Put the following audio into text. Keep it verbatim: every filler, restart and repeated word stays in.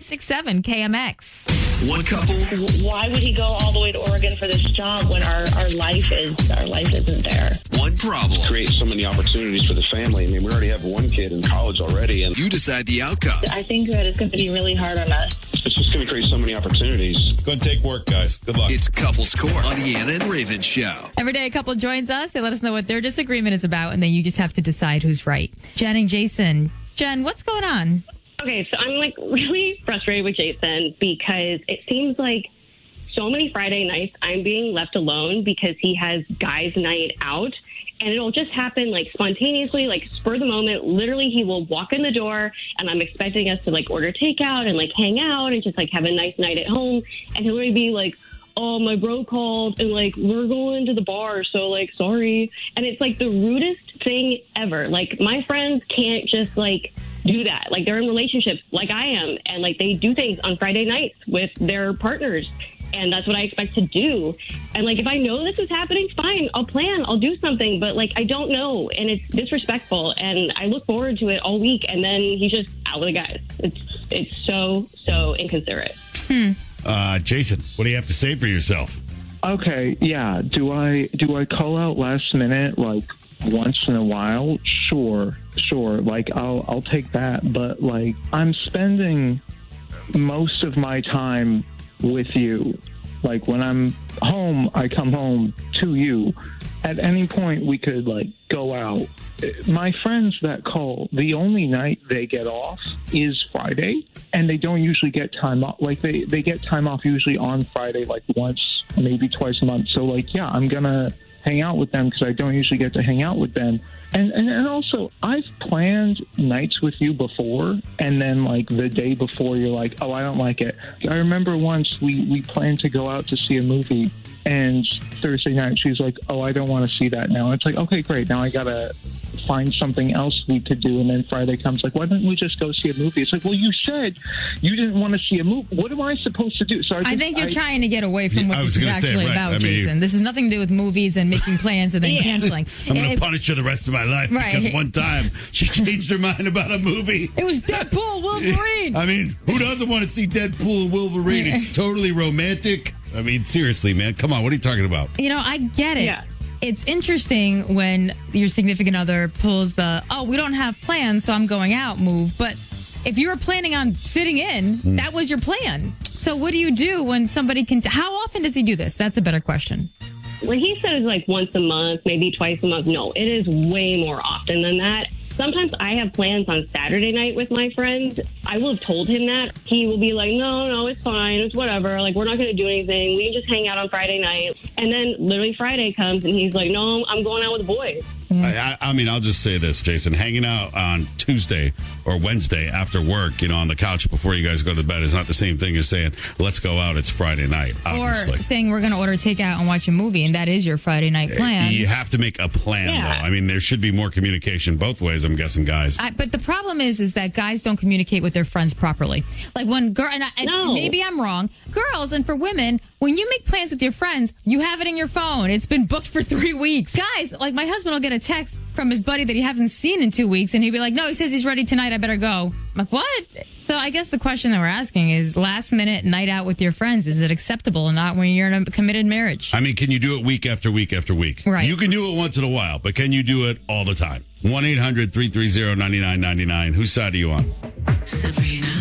six seven K M X. One couple. Why would he go all the way to Oregon for this job when our, our life is our life isn't there? One problem. Create so many opportunities for the family. I mean, we already have one kid in college already, and You decide the outcome. I think that it's going to be really hard on us. it's just going to create so many opportunities. Go and take work, guys. Good luck. It's Couples Court on the Anna and Raven Show. Every day a couple joins us. They let us know what their disagreement is about, and then you just have to decide who's right. Jen and Jason. Jen, what's going on? Okay, so I'm like really frustrated with Jason because it seems like so many Friday nights I'm being left alone because he has guys' night out. And it'll just happen like spontaneously, like spur the moment. Literally, he will walk in the door and I'm expecting us to like order takeout and like hang out and just like have a nice night at home. And he'll really be like, oh, my bro called and like we're going to the bar. So like, sorry. And it's like the rudest thing ever. Like my friends can't just like do that. Like they're in relationships like I am. And like they do things on Friday nights with their partners. And that's what I expect to do. And, like, if I know this is happening, fine, I'll plan, I'll do something. But, like, I don't know. And it's disrespectful. And I look forward to it all week. And then he's just out with the guys. It's it's so, so inconsiderate. Hmm. Uh, Jason, what do you have to say for yourself? Okay, yeah. Do I do I call out last minute like once in a while? Sure, sure. Like I'll I'll take that. But, like, I'm spending most of my time with you. Like when I'm home, I come home to you. At any point we could like go out. My friends that call, the only night they get off is Friday, and they don't usually get time off. Like they, they get time off usually on Friday, like once, maybe twice a month. So like, yeah, I'm gonna hang out with them because I don't usually get to hang out with them. And, and and also, I've planned nights with you before, and then, like, the day before, you're like, oh, I don't like it. I remember once we, we planned to go out to see a movie, and Thursday night, she's like, oh, I don't want to see that now. It's like, okay, great. Now I got to find something else we could do. And then Friday comes like, why don't we just go see a movie? It's like, well, you said you didn't want to see a movie. What am I supposed to do? So I, just, I think you're I, trying to get away from Yeah, what I was this is gonna say, actually right. about, I mean, Jason. you- This has nothing to do with movies and making plans and then Yeah. canceling. I'm going It- to punish her the rest of my life Right. because one time she changed her mind about a movie. It was Deadpool, Wolverine. I mean, who doesn't want to see Deadpool and Wolverine? It's totally romantic. I mean, seriously, man. Come on. What are you talking about? You know, I get it. Yeah. It's interesting when your significant other pulls the, oh, we don't have plans, so I'm going out move. But if you were planning on sitting in, Mm. that was your plan. So what do you do when somebody can, how often does he do this? That's a better question. When he says like once a month, maybe twice a month, no, it is way more often than that. Sometimes I have plans on Saturday night with my friends. I will have told him that. He will be like, no, no, it's fine. It's whatever. Like, we're not going to do anything. We can just hang out on Friday night. And then literally Friday comes and he's like, no, I'm going out with the boys. I, I, I mean, I'll just say this, Jason. Hanging out on Tuesday or Wednesday after work, you know, on the couch before you guys go to bed is not the same thing as saying, let's go out. It's Friday night, obviously. Or saying we're going to order takeout and watch a movie, and that is your Friday night plan. You have to make a plan, Yeah. though. I mean, there should be more communication both ways, I'm guessing, guys. I, but the problem is, is that guys don't communicate with their friends properly. Like when girl, and, I, and No. maybe I'm wrong. Girls, and for women, when you make plans with your friends, you have it in your phone. It's been booked for three weeks. Guys, like my husband will get a text from his buddy that he hasn't seen in two weeks, and he'll be like, "No, he says he's ready tonight. I better go." I'm like, what? So I guess the question that we're asking is: last minute night out with your friends, is it acceptable or not when you're in a committed marriage? I mean, can you do it week after week after week? Right. You can do it once in a while, but can you do it all the time? one eight hundred three three zero nine nine nine nine. Whose side are you on? Sabrina.